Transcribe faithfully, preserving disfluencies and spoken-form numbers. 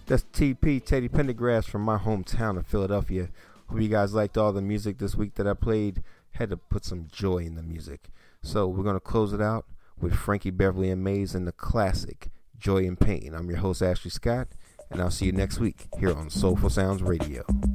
That's T P, Teddy Pendergrass from my hometown of Philadelphia. Hope you guys liked all the music this week that I played. Had to put some joy in the music. So we're going to close it out with Frankie Beverly and Mays and the classic Joy and Pain. I'm your host, Ashley Scott, and I'll see you next week here on Soulful Sounds Radio.